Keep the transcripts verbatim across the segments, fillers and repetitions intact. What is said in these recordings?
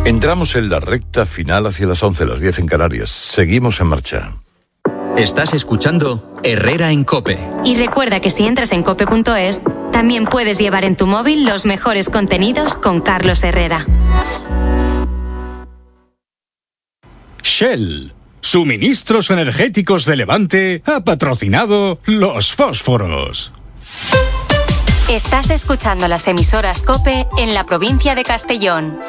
Entramos en la recta final hacia las once, las diez en Canarias. Seguimos en marcha. Estás escuchando Herrera en COPE. Y recuerda que si entras en cope punto es, también puedes llevar en tu móvil los mejores contenidos con Carlos Herrera. Shell, suministros energéticos de Levante, ha patrocinado los fósforos. Estás escuchando las emisoras COPE en la provincia de Castellón.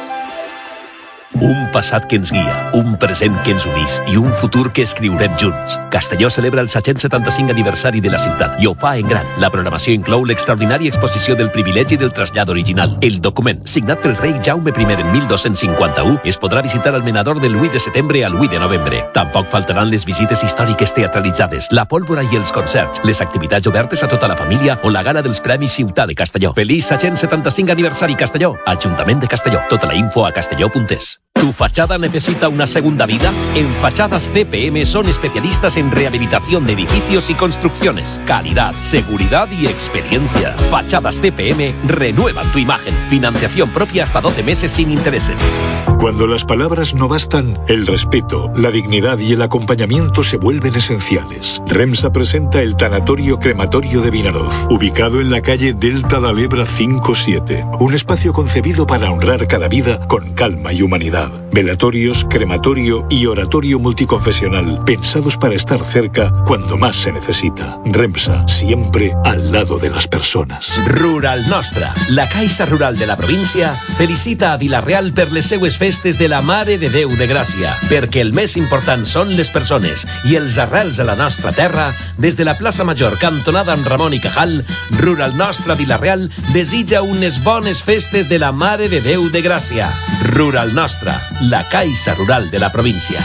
Un passat que ens guia, un present que ens unís i un futur que escriurem junts. Castelló celebra el set-cents setanta-cinc aniversari de la ciutat i ho fa en gran. La programació inclou l'extraordinària exposició del privilegi del trasllat original. El document, signat pel rei Jaume I en mil dos-cents cinquanta-u, es podrà visitar al menador del vuit de setembre al vuit de novembre. Tampoc faltaran les visites històriques teatralitzades, la pólvora i els concerts, les activitats obertes a tota la família o la gala dels Premis Ciutat de Castelló. Feliç set-cents setanta-cinc aniversari Castelló. Ajuntament de Castelló. Tota la info a castelló punt es. ¿Tu fachada necesita una segunda vida? En Fachadas C P M son especialistas en rehabilitación de edificios y construcciones. Calidad, seguridad y experiencia. Fachadas C P M renuevan tu imagen. Financiación propia hasta doce meses sin intereses. Cuando las palabras no bastan, el respeto, la dignidad y el acompañamiento se vuelven esenciales. REMSA presenta el Tanatorio Crematorio de Vinaroz, ubicado en la calle Delta de l'Ebre cinco siete. Un espacio concebido para honrar cada vida con calma y humanidad. Velatorios, crematorio y oratorio multiconfesional, pensados para estar cerca cuando más se necesita. REMSA, siempre al lado de las personas. Rural Nostra, la Caixa Rural de la província, felicita a Vila-real per les seues festes de la Mare de Déu de Gràcia, perquè el més important són les persones i els arrels a la nostra terra. Des de la plaça Major, cantonada amb Ramon i Cajal, Rural Nostra Vila-real desitja unes bones festes de la Mare de Déu de Gràcia. Rural Nostra, la Caixa Rural de la provincia.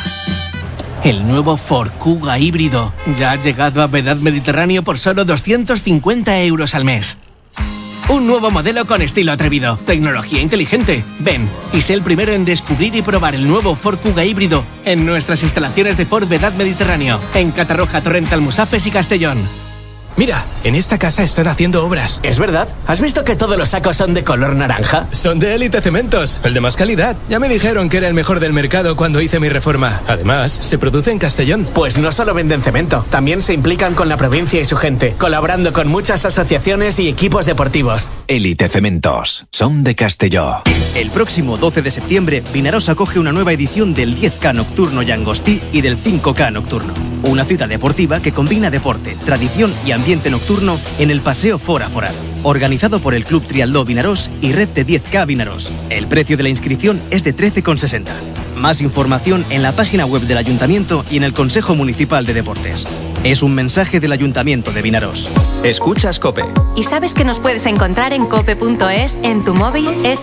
El nuevo Ford Kuga híbrido ya ha llegado a Vedad Mediterráneo por solo doscientos cincuenta euros al mes. Un nuevo modelo con estilo atrevido, tecnología inteligente. Ven y sé el primero en descubrir y probar el nuevo Ford Kuga híbrido en nuestras instalaciones de Ford Vedad Mediterráneo, en Catarroja, Torrent, Almusafes y Castellón. Mira, en esta casa están haciendo obras. ¿Es verdad? ¿Has visto que todos los sacos son de color naranja? Son de Élite Cementos, el de más calidad. Ya me dijeron que era el mejor del mercado cuando hice mi reforma. Además, se produce en Castellón. Pues no solo venden cemento, también se implican con la provincia y su gente, colaborando con muchas asociaciones y equipos deportivos. Élite Cementos, son de Castelló. El próximo doce de septiembre, Vinaroz acoge una nueva edición del diez K Nocturno Llangostí y del cinco K Nocturno. Una cita deportiva que combina deporte, tradición y ambiente nocturno en el Paseo Fora Forado. Organizado por el Club Trialdó Vinaroz y Red de diez K Vinaroz. El precio de la inscripción es de trece con sesenta. Más información en la página web del Ayuntamiento y en el Consejo Municipal de Deportes. Es un mensaje del Ayuntamiento de Vinaroz. Escuchas COPE. ¿Y sabes que nos puedes encontrar en cope punto es, en tu móvil, F